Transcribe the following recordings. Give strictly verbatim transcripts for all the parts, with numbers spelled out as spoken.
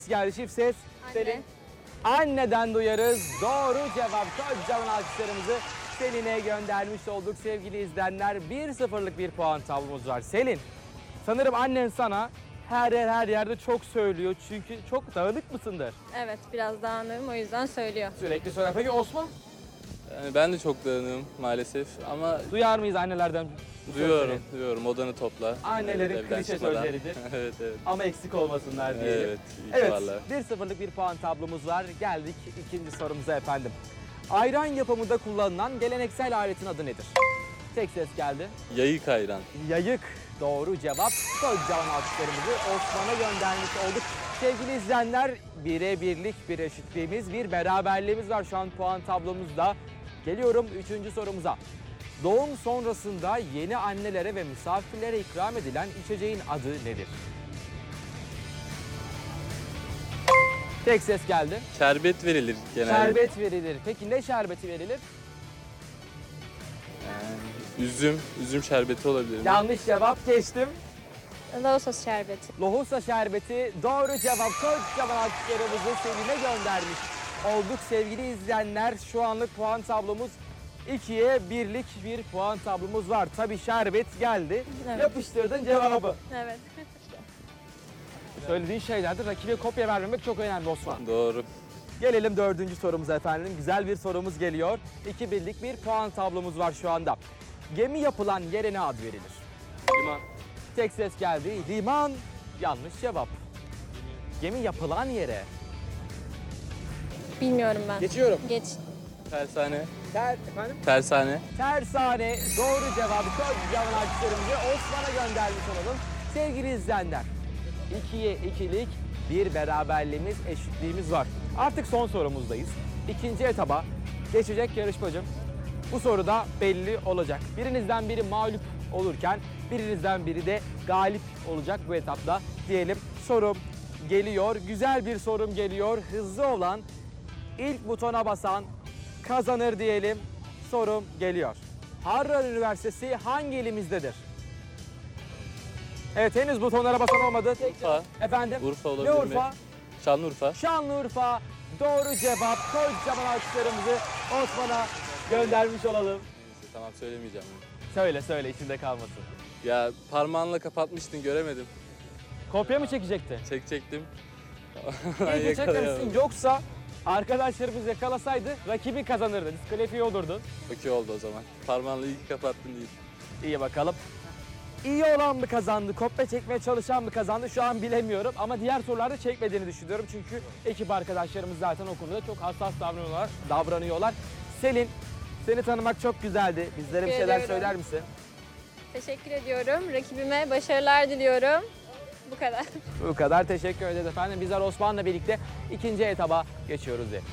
Geldi çift ses. Anne. Selin. Anneden duyarız. Doğru cevap. Kocaman alkışlarımızı Selin'e göndermiş olduk sevgili izleyenler. bir sıfırlık bir puan tablomuz var. Selin, sanırım annen sana her yer her yerde çok söylüyor. Çünkü çok dağınık mısındır? Evet, biraz dağınığım, o yüzden söylüyor. Sürekli söyler. Peki Osman? Yani ben de çok dağınığım maalesef ama Duyar mıyız annelerden? duyuyorum, sözleri? duyuyorum. Odanı topla. Annelerin Evden klişe çıkmadan. sözleridir. evet, evet. Ama eksik olmasınlar diyelim. Evet, iyi Evet, vallahi. bir sıfırlık bir puan tablomuz var. Geldik ikinci sorumuza efendim. Ayran yapımında kullanılan geleneksel aletin adı nedir? Tek ses geldi. Yayık ayran. Yayık. Doğru cevap. Kocaman alkışlarımızı Osman'a göndermiş olduk. Sevgili izleyenler, bire birlik bir eşitliğimiz, bir beraberliğimiz var şu an puan tablomuzda. Geliyorum üçüncü sorumuza. Doğum sonrasında yeni annelere ve misafirlere ikram edilen içeceğin adı nedir? Tek ses geldi. Şerbet verilir genelde. Şerbet verilir. Peki ne şerbeti verilir? Yani üzüm, üzüm şerbeti olabilir mi? Yanlış cevap, geçtim. Laosos şerbeti. Lohusa şerbeti doğru cevap. Kocaman alkışlarımızı Selin'e göndermiş olduk sevgili izleyenler. Şu anlık puan tablomuz ikiye birlik bir puan tablomuz var. Tabii şerbet geldi. Evet. Yapıştırdın cevabı. Evet. Söylediğin şeylerde rakibe kopya vermemek çok önemli Osman. Doğru. Gelelim dördüncü sorumuza efendim. Güzel bir sorumuz geliyor. İki birlik bir puan tablomuz var şu anda. Gemi yapılan yere ne ad verilir? Liman. Tek ses geldi. Liman. Yanlış cevap. Gemi yapılan yere. Bilmiyorum ben. Geçiyorum. Geç. Tersane. Ter, efendim? Tersane. Tersane. Doğru cevabı kocaman alkışlarımızı Osman'a göndermiş olalım. Sevgili izleyenler, ikiye ikilik bir beraberliğimiz, eşitliğimiz var. Artık son sorumuzdayız. İkinci etaba geçecek yarışmacım. Bu soruda belli olacak. Birinizden biri mağlup olurken birinizden biri de galip olacak bu etapta diyelim. Sorum geliyor. Güzel bir sorum geliyor. Hızlı olan, ilk butona basan kazanır diyelim. Sorum geliyor. Harran Üniversitesi hangi ilimizdedir? Evet, henüz butonlara basan olmadı. Urfa. Efendim? Urfa Ne olabilir mi? Urfa? Şanlıurfa. Şanlıurfa. Doğru cevap. Kocaman alkışlarımızı Osman'a göndermiş olalım. Neyse, tamam söylemeyeceğim. Söyle söyle, içinde kalmasın. Ya parmağınla kapatmıştın göremedim. Kopya mı çekecekti? Çekecektim. İyi ki çekmemişsin. Yakalayamadım. Yoksa arkadaşlarımız yakalasaydı rakibi kazanırdı. Diskalifiye olurdu. Okey oldu o zaman. Parmağınla iyi ki kapattın değil. İyi bakalım. İyi olan mı kazandı, kopya çekmeye çalışan mı kazandı şu an bilemiyorum. Ama diğer sorularda çekmediğini düşünüyorum. Çünkü ekip arkadaşlarımız zaten o konuda çok hassas davranıyorlar. davranıyorlar. Selin, seni tanımak çok güzeldi. Bizlere bir Teşekkür şeyler ediyorum. söyler misin? Teşekkür ediyorum. Rakibime başarılar diliyorum. Bu kadar. Bu kadar, teşekkür ederiz efendim. Bizler Osman'la birlikte ikinci etaba geçiyoruz diye.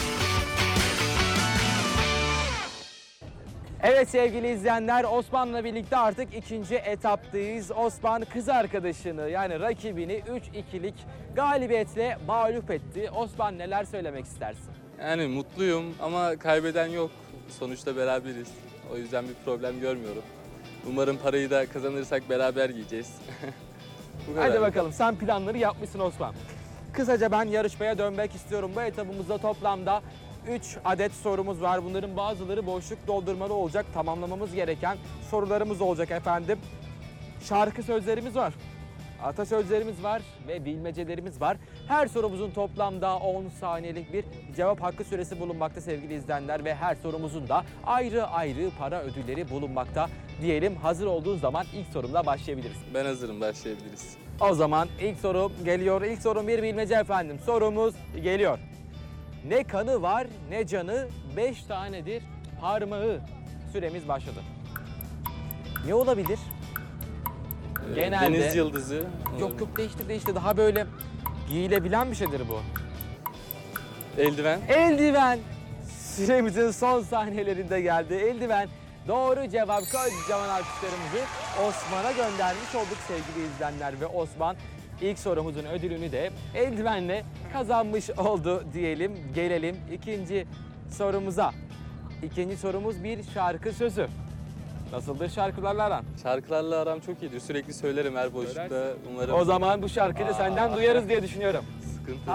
Evet sevgili izleyenler, Osman'la birlikte artık ikinci etaptayız. Osman kız arkadaşını yani rakibini üç ikilik galibiyetle mağlup etti. Osman, neler söylemek istersin? Yani mutluyum ama kaybeden yok. Sonuçta beraberiz. O yüzden bir problem görmüyorum. Umarım parayı da kazanırsak beraber yiyeceğiz. Bu kadar. Hadi bakalım, sen planları yapmışsın Osman. Kısaca ben yarışmaya dönmek istiyorum. Bu etapımızda toplamda üç adet sorumuz var. Bunların bazıları boşluk doldurmalı olacak. Tamamlamamız gereken sorularımız olacak efendim. Şarkı sözlerimiz var. Atasözlerimiz var ve bilmecelerimiz var. Her sorumuzun toplamda on saniyelik bir cevap hakkı süresi bulunmakta sevgili izleyenler ve her sorumuzun da ayrı ayrı para ödülleri bulunmakta diyelim. Hazır olduğun zaman ilk sorumla başlayabiliriz. Ben hazırım, başlayabiliriz. O zaman ilk sorum geliyor. İlk sorum bir bilmece efendim. Sorumuz geliyor. Ne kanı var ne canı, beş tanedir parmağı. Süremiz başladı. Ne olabilir? Ee, Genelde- Deniz yıldızı. Yok yok, değişti değişti. Daha böyle giyilebilen bir şeydir bu. Eldiven. Eldiven. Süremizin son saniyelerinde geldi. Eldiven. Doğru cevap. Kocaman alkışlarımızı Osman'a göndermiş olduk sevgili izleyenler. Ve Osman ilk sorumuzun ödülünü de eldivenle kazanmış oldu diyelim. Gelelim ikinci sorumuza. İkinci sorumuz bir şarkı sözü. Nasıldır şarkılarla aran? Şarkılarla aram çok iyidir. Sürekli söylerim her boşlukta. Söylersin. Umarım O zaman bu şarkıyı da senden duyarız diye düşünüyorum. sıkıntı.